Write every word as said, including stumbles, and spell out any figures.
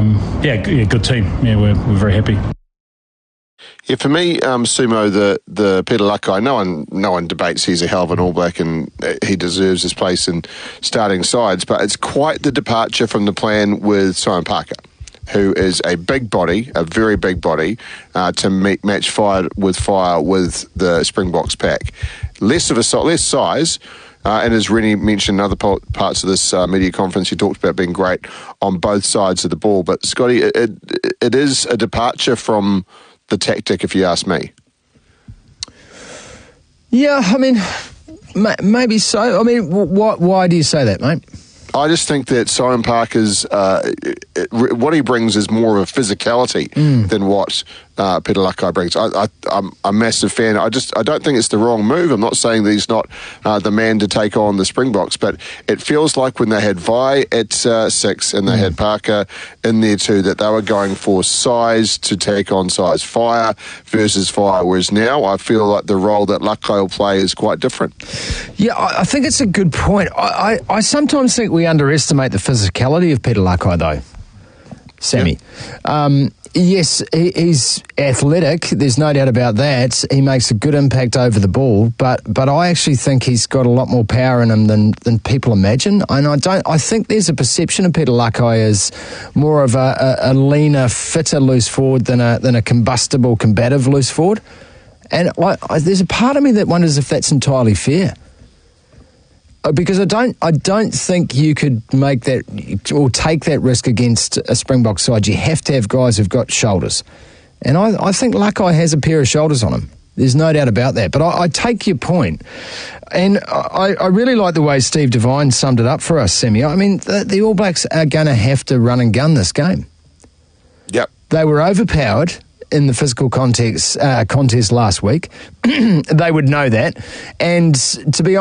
um, yeah, g- yeah, good team. Yeah, we're, we're very happy. Yeah, for me, um, Sumo, the the Peter Lakai, no one no one debates he's a hell of an All Black and he deserves his place in starting sides, but it's quite the departure from the plan with Simon Parker, who is a big body, a very big body, uh, to meet, match fire with fire with the Springboks pack. Less of a si- less size, uh, and as Rennie mentioned in other po- parts of this uh, media conference, he talked about being great on both sides of the ball. But Scotty, it, it, it is a departure from the tactic, if you ask me. Yeah, I mean, ma- maybe so. I mean, wh- why do you say that, mate? I just think that Simon Parker's, uh, it, it, what he brings is more of a physicality mm. than what uh, Peter Lakai brings. I, I, I'm a massive fan. I just, I don't think it's the wrong move. I'm not saying that he's not uh, the man to take on the Springboks, but it feels like when they had Vi at uh, six and they mm. had Parker in there too, that they were going for size to take on size, fire versus fire, whereas now I feel like the role that Lakai will play is quite different. Yeah, I, I think it's a good point. I, I, I sometimes think we underestimate the physicality of Peter Lakai, though, Sammy. Yep. Um, yes, he, he's athletic, there's no doubt about that. He makes a good impact over the ball, but but I actually think he's got a lot more power in him than, than people imagine. And I don't. I think there's a perception of Peter Lakai as more of a, a, a leaner, fitter loose forward than a than a combustible, combative loose forward. And I, I, there's a part of me that wonders if that's entirely fair. Because I don't, I don't think you could make that or take that risk against a Springbok side. You have to have guys who've got shoulders, and I, I think Lakai has a pair of shoulders on him. There's no doubt about that. But I, I take your point, and I, I really like the way Steve Devine summed it up for us, Sammy. I mean, the, the All Blacks are going to have to run and gun this game. Yep, they were overpowered in the physical context uh, contest last week. They would know that, and to be honest,